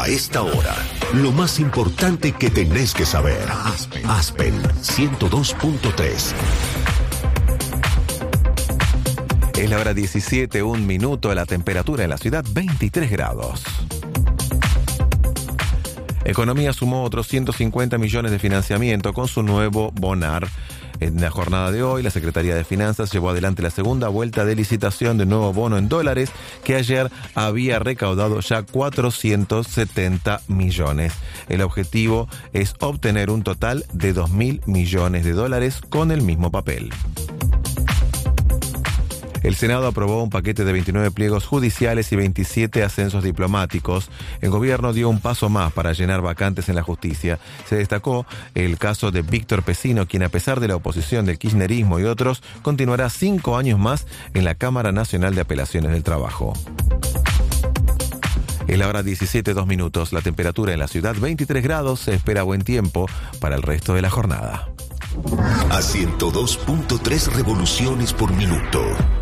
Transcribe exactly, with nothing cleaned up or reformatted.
esta hora, lo más importante que tenés que saber. Aspen, Aspen ciento dos punto tres. Es la hora diecisiete, un minuto, la temperatura en la ciudad veintitrés grados. Economía sumó otros ciento cincuenta millones de financiamiento con su nuevo Bonar. En la jornada de hoy, la Secretaría de Finanzas llevó adelante la segunda vuelta de licitación de un nuevo bono en dólares que ayer había recaudado ya cuatrocientos setenta millones. El objetivo es obtener un total de dos mil millones de dólares con el mismo papel. El Senado aprobó un paquete de veintinueve pliegos judiciales y veintisiete ascensos diplomáticos. El gobierno dio un paso más para llenar vacantes en la justicia. Se destacó el caso de Víctor Pesino, quien a pesar de la oposición del kirchnerismo y otros, continuará cinco años más en la Cámara Nacional de Apelaciones del Trabajo. Es la hora diecisiete, dos minutos. La temperatura en la ciudad veintitrés grados. Se espera buen tiempo para el resto de la jornada. A ciento dos punto tres revoluciones por minuto.